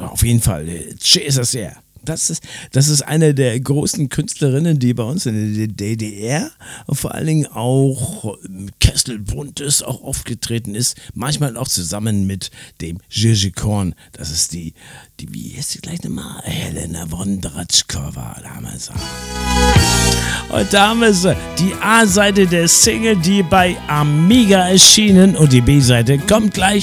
auf jeden Fall, Jesus, yeah. Das ist eine der großen Künstlerinnen, die bei uns in der DDR und vor allen Dingen auch Kessel Buntes auch aufgetreten ist. Manchmal auch zusammen mit dem Gigi Korn. Das ist die wie heißt sie gleich nochmal? Helena Wondratschkova damals. Und da haben wir sie. Die A-Seite der Single, die bei Amiga erschienen und die B-Seite kommt gleich.